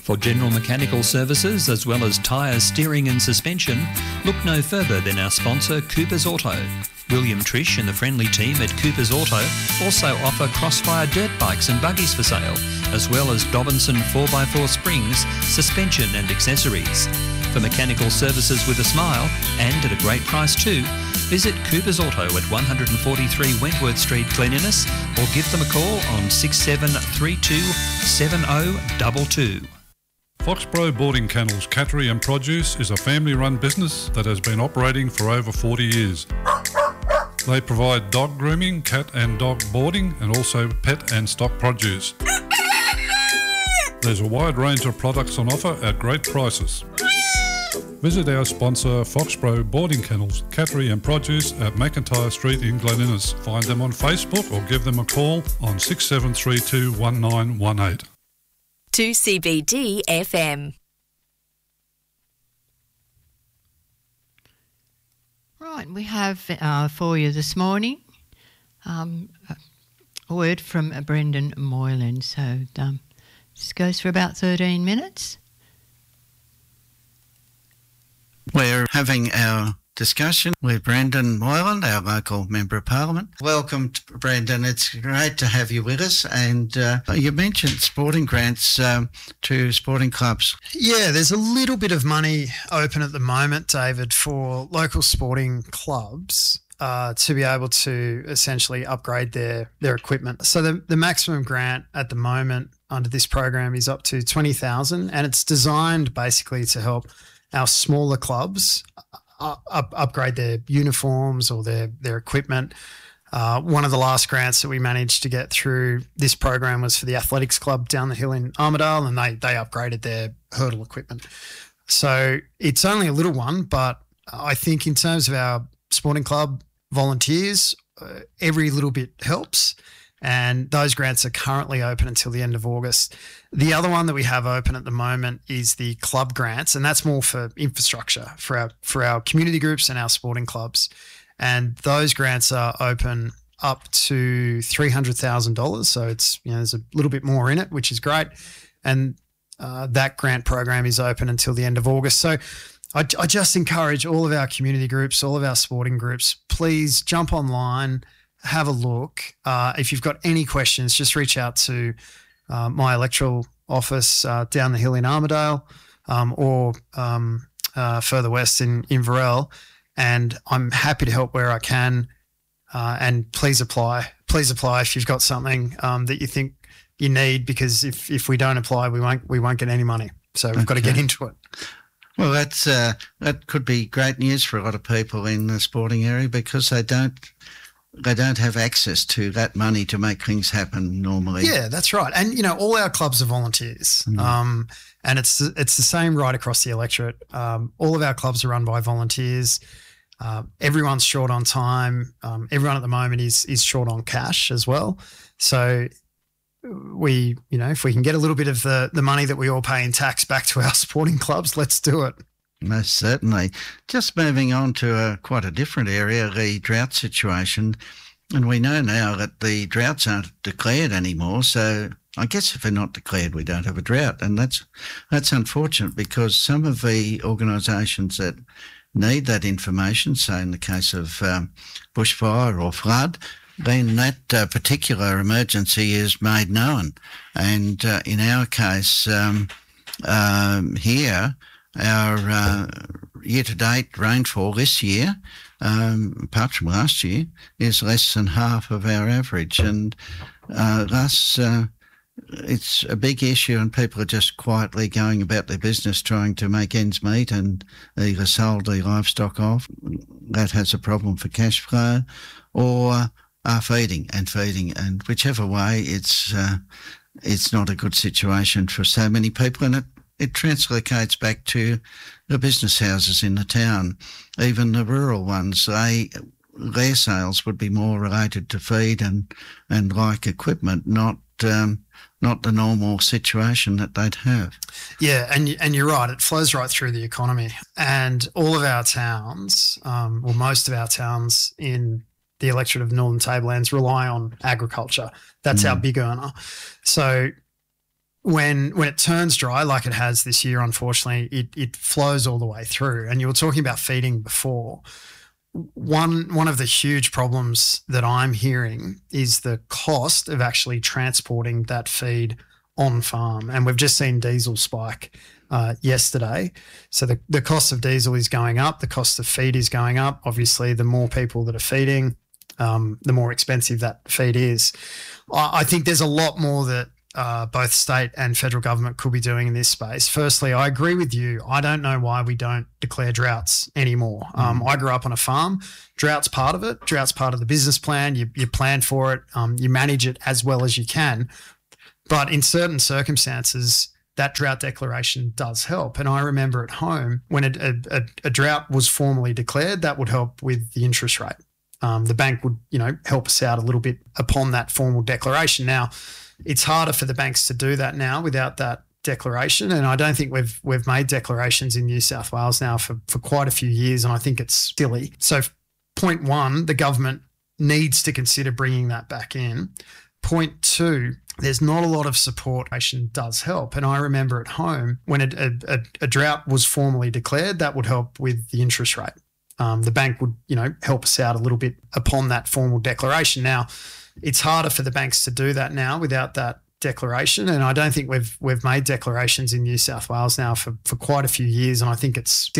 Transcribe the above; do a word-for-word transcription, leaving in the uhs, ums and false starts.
For general mechanical services as well as tyre, steering and suspension, look no further than our sponsor Cooper's Auto. William Trish and the friendly team at Cooper's Auto also offer Crossfire dirt bikes and buggies for sale, as well as Dobinson four by four springs, suspension and accessories. For mechanical services with a smile, and at a great price too, visit Cooper's Auto at one forty-three Wentworth Street, Glen Innes, or give them a call on six seven three two, seven oh two two. Foxborough Boarding Kennels Cattery and Produce is a family-run business that has been operating for over forty years. They provide dog grooming, cat and dog boarding, and also pet and stock produce. There's a wide range of products on offer at great prices. Visit our sponsor Foxborough Boarding Kennels, Cattery and Produce at McIntyre Street in Glen Innes. Find them on Facebook or give them a call on six seven three two, one nine one eight. two C B D F M. Right, we have uh, for you this morning um, a word from Brendan Moylan. So um, this goes for about thirteen minutes. We're having our discussion with Brendan Moylan, our local Member of Parliament. Welcome, Brendan. It's great to have you with us. And uh, you mentioned sporting grants um, to sporting clubs. Yeah, there's a little bit of money open at the moment, David, for local sporting clubs uh, to be able to essentially upgrade their, their equipment. So the, the maximum grant at the moment under this program is up to twenty thousand dollars, and it's designed basically to help our smaller clubs up, up, upgrade their uniforms or their, their equipment. Uh, one of the last grants that we managed to get through this program was for the athletics club down the hill in Armidale, and they, they upgraded their hurdle equipment. So it's only a little one, but I think in terms of our sporting club volunteers, uh, every little bit helps. And those grants are currently open until the end of August. The other one that we have open at the moment is the club grants, and that's more for infrastructure for our for our community groups and our sporting clubs. And those grants are open up to three hundred thousand dollars. So it's, you know, there's a little bit more in it, which is great. And uh, that grant program is open until the end of August. So I, I just encourage all of our community groups, all of our sporting groups, please jump online, have a look. Uh, if you've got any questions, just reach out to uh, my electoral office uh, down the hill in Armidale um, or um, uh, further west in, in Varel, and I'm happy to help where I can. Uh, and please apply. Please apply if you've got something um, that you think you need, because if, if we don't apply, we won't we won't get any money. So we've okay. got to get into it. Well, that's uh, that could be great news for a lot of people in the sporting area, because they don't. They don't have access to that money to make things happen normally. Yeah, that's right. And, you know, all our clubs are volunteers. Mm. Um, and it's it's the same right across the electorate. Um, all of our clubs are run by volunteers. Uh, everyone's short on time. Um, everyone at the moment is is short on cash as well. So we, you know, if we can get a little bit of the, the money that we all pay in tax back to our sporting clubs, let's do it. Most certainly. Just moving on to a, quite a different area, the drought situation. And we know now that the droughts aren't declared anymore. So I guess if they're not declared, we don't have a drought. And that's that's unfortunate, because some of the organisations that need that information, say in the case of um, bushfire or flood, then that uh, particular emergency is made known. And uh, in our case um, um, here, our uh, year-to-date rainfall this year, um, apart from last year, is less than half of our average. And uh, thus, uh, it's a big issue, and people are just quietly going about their business trying to make ends meet and either sold their livestock off. That has a problem for cash flow, or are feeding and feeding. And whichever way, it's, uh, it's not a good situation for so many people. And it It translocates back to the business houses in the town, even the rural ones. They, their sales would be more related to feed and, and like equipment, not um, not the normal situation that they'd have. Yeah, and and you're right. It flows right through the economy, and all of our towns, um, or most of our towns in the electorate of Northern Tablelands, rely on agriculture. That's mm. our big earner. So when when it turns dry, like it has this year, unfortunately, it, it flows all the way through. And you were talking about feeding before. One one of the huge problems that I'm hearing is the cost of actually transporting that feed on farm. And we've just seen diesel spike uh, yesterday. So the, the cost of diesel is going up. The cost of feed is going up. Obviously, the more people that are feeding, um, the more expensive that feed is. I, I think there's a lot more that Uh, both state and federal government could be doing in this space. Firstly, I agree with you. I don't know why we don't declare droughts anymore. Mm. Um, I grew up on a farm. Drought's part of it. Drought's part of the business plan. You, you plan for it. Um, you manage it as well as you can. But in certain circumstances, that drought declaration does help. And I remember at home when a, a, a drought was formally declared, that would help with the interest rate. Um, the bank would, you know, help us out a little bit upon that formal declaration. Now, it's harder for the banks to do that now without that declaration, and I don't think we've we've made declarations in New South Wales now for, for quite a few years, and I think it's silly. So point one, the government needs to consider bringing that back in. Point two, there's not a lot of support. Does help, and I remember at home when a, a, a drought was formally declared, that would help with the interest rate. Um, the bank would, you know, help us out a little bit upon that formal declaration. Now, it's harder for the banks to do that now without that declaration, and I don't think we've we've made declarations in New South Wales now for, for quite a few years, and I think it's